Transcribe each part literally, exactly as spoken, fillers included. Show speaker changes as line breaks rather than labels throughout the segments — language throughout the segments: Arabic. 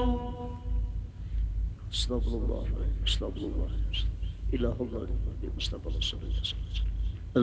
استغفر الله استغفر الله إله الله مصطفى رسول الله صلى الله عليه وسلم.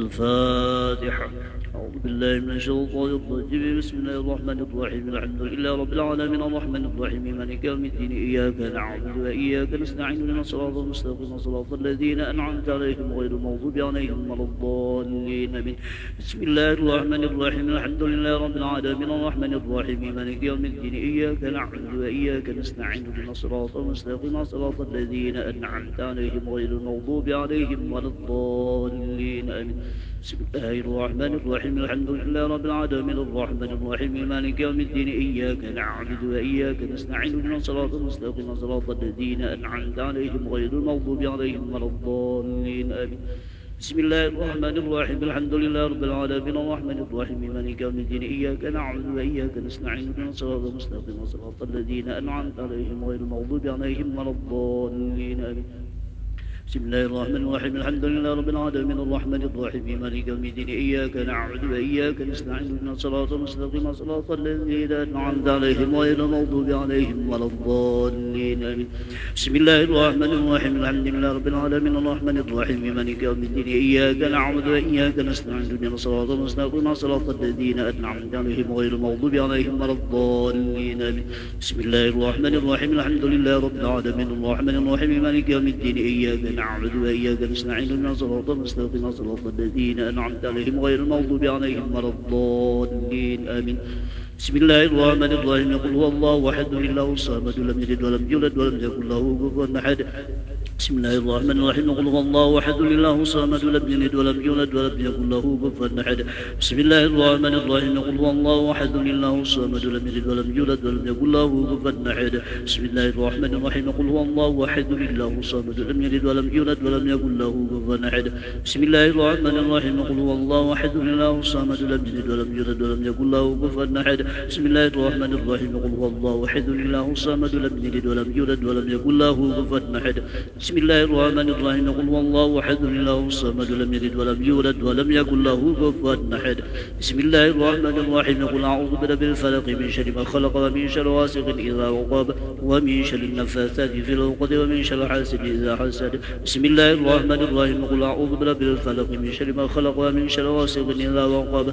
الفاتحة. أعوذ بالله من الشيطان الرجيم. بسم الله الرحمن الرحيم. الحمد لله رب العالمين الرحمن الرحيم مالك يوم الدين. إياك نعبد وإياك نستعين اهدنا الصراط المستقيم صراط الذين أنعمت عليهم غير المغضوب عليهم ولا الضالين. آمين. بسم الله الرحمن الرحيم. الحمد لله رب العالمين الرحمن الرحيم مالك يوم الدين. إياك نعبد وإياك نستعين اهدنا الصراط المستقيم صراط الذين أنعمت عليهم غير المغضوب عليهم ولا الضالين. آمين. بسم الله الرحمن الرحيم. الحمد لله رب العالمين الرحمن الرحيم مالك يوم الدين. إياك نعبد وإياك نستعين اهدنا الصراط المستقيم صراط الذين أنعمت عليهم غير المغضوب عليهم ولا الضالين. آمين. بسم الله الرحمن الرحيم. الحمد لله رب العالمين الرحمن الرحيم مالك يوم الدين. إياك نعبد وإياك نستعين اهدنا الصراط المستقيم صراط الذين أنعمت عليهم غير المغضوب عليهم ولا الضالين. آمين. بسم الله الرحمن الرحيم. الحمد لله رب العالمين الرحمن الرحيم مالك يوم الدين. إياك نعبد وإياك نستعين اهدنا الصراط المستقيم صراط الذين أنعمت عليهم غير المغضوب عليهم ولا الضالين. آمين. بسم الله الرحمن الرحيم. الحمد لله رب العالمين الرحمن الرحيم مالك يوم الدين. إياك نعبد وإياك نستعين اهدنا الصراط المستقيم صراط الذين أنعمت عليهم غير المغضوب عليهم ولا الضالين. آمين. بسم الله الرحمن الرحيم. الحمد لله رب العالمين الرحمن الرحيم مالك يوم الدين. إياك نعبد وإياك نستعين اهدنا الصراط المستقيم صراط الذين أنعمت عليهم غير المغضوب عليهم ولا الضالين. آمين. بسم الله الرحمن الرحيم. قل هو الله أحد الله الصمد لم يلد ولم يولد ولم يكن له كفوا أحد. بسم الله الرحمن الرحيم. قل هو الله أحد الله الصمد لم يلد ولم يولد ولم يكن له كفوا أحد. بسم الله الرحمن الرحيم. قل هو الله أحد الله الصمد لم يلد ولم يولد ولم يكن له كفوا أحد. بسم الله الرحمن الرحيم. قل هو الله أحد الله الصمد لم يلد ولم يولد ولم يكن له كفوا أحد. بسم الله الرحمن الرحيم. قل هو الله أحد الله الصمد لم يلد ولم يولد ولم يكن له كفوا أحد. بسم الله الرحمن الرحيم. قل هو الله أحد الله الصمد لم يلد ولم يولد ولم يكن له كفوا أحد. بسم الله الرحمن الرحيم. قل هو الله أحد الله الصمد لم يلد ولم يولد ولم يكن له كفوا أحد. بسم الله الرحمن الرحيم. قل أعوذ برب الفلق من شر ما خلق ومن شر غاسق إذا وقب ومن شر النفاثات في العقد ومن شر حاسد إذا حسد. بسم الله الرحمن الرحيم. قل أعوذ برب الفلق من شر ما خلق ومن شر غاسق إذا وقب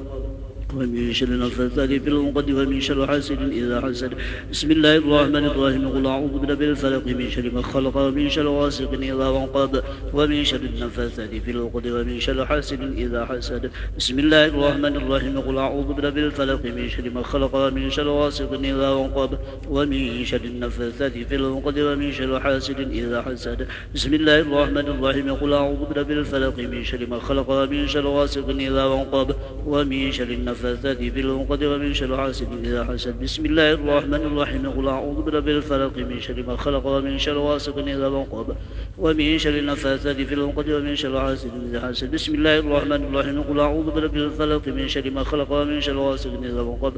ومن شر النفاثات في العقد ومن شر حاسد إذا حسد. بسم الله الرحمن الرحيم. قل أعوذ برب الفلق من شر ما خلق ومن شر غاسق إذا وقب ومن شر النفاثات في العقد ومن شر حاسد إذا حسد. بسم الله الرحمن الرحيم. قل أعوذ برب الفلق من شر ما خلق ومن شر غاسق إذا وقب ومن شر النفاثات في العقد ومن شر حاسد إذا حسد. بسم الله الرحمن الرحيم. قل أعوذ برب الفلق من شر ما خلق ومن شر غاسق إذا وقب ومن شر النفاثات في العقد ومن شر حاسد إذا حسد. بسم الله الرحمن الرحيم. قل أعوذ برب الفلق من شر ما خلق ومن شر غاسق إذا وقب ومن شر النفاثات في العقد ومن شر حاسد إذا حسد. بسم الله الرحمن الرحيم. قل أعوذ برب الفلق من شر ما خلق ومن شر غاسق إذا وقب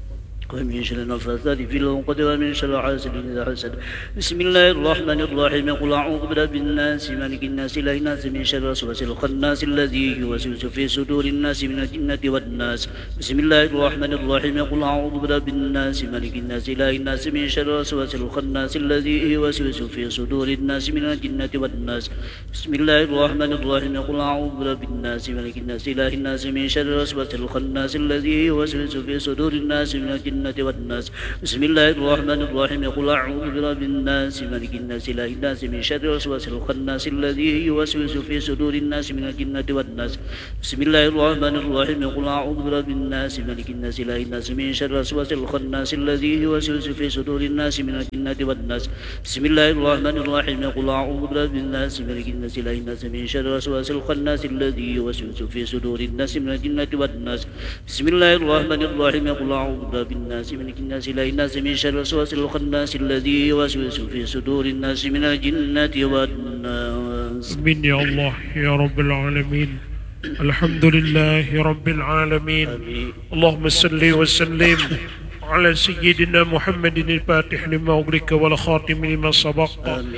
ومن شر النفاثات في العقد ومن شر حاسد إذا حسد. بسم الله الرحمن الرحيم. قل أعوذ برب الناس مالك الناس إله الناس من شر الوسواس الخناس الذي يوسوس في صدور الناس من الجنة والناس. بسم الله الرحمن الرحيم. قل أعوذ برب الناس مالك الناس إله الناس من شر الوسواس الخناس الذي يوسوس في صدور الناس من الجنة والناس. بسم الله الرحمن الرحيم. قل أعوذ برب الناس مالك الناس إله الناس من شر الوسواس الخناس الذي يوسوس في صدور الناس من الجنة والناس. بسم الله الرحمن الرحيم. قل أعوذ برب الناس مالك الناس إله الناس من شر الوسواس الخناس الذي يوسوس في صدور الناس من الجنة والناس. بسم الله الرحمن الرحيم. قل أعوذ برب الناس مالك الناس إله الناس من شر الوسواس الخناس الذي يوسوس في صدور الناس من الجنة والناس. بسم الله الرحمن الرحيم. قل أعوذ برب الناس مالك الناس إله الناس من شر الوسواس الخناس الذي يوسوس في صدور الناس من الجنة والناس. بسم الله الرحمن الرحيم. قل أعوذ برب الناس مالك الناس إله الناس من شر الوسواس الخناس الذي يوسوس في صدور الناس من الجنة والناس.
آمين يا الله يا رب العالمين. الحمد لله رب العالمين.
آمين.
اللهم صل وسلم على سيدنا محمد الفاتح لما أغلق والخاتم لما سبق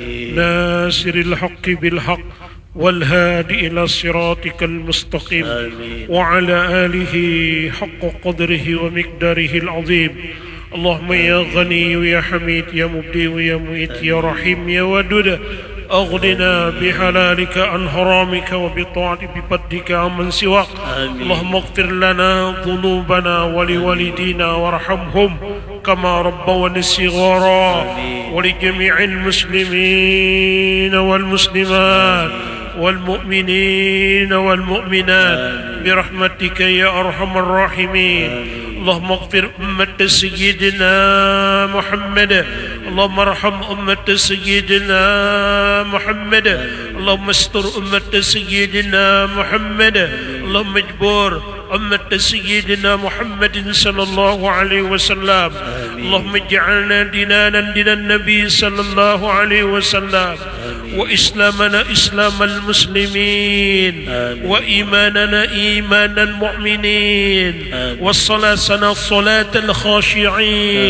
ناصر الحق بالحق والهادي إلى صراطك المستقيم.
آمين.
وعلى آله حق قدره ومقداره العظيم. اللهم يا غني يا حميد يا مبدي يا مؤيت يا رحيم يا ودود أغننا بحلالك عن حرامك وبطاعتك بفضلك عمن سواك. اللهم اغفر لنا ذنوبنا ولوالدينا وارحمهم كما ربونا صغارا، ولجميع المسلمين والمسلمات والمؤمنين والمؤمنات برحمتك يا أرحم الراحمين. اللهم اغفر أمة سيدنا محمد، اللهم ارحم أمة سيدنا محمد، اللهم استر أمة سيدنا محمد، اللهم اجبر أمة سيدنا محمد صلى الله عليه وسلم. اللهم اجعلنا دينانا دين النبي صلى الله عليه وسلم، وإسلامنا إسلام المسلمين، وإيماننا إيمان المؤمنين، والصلاة صلاة الخاشعين.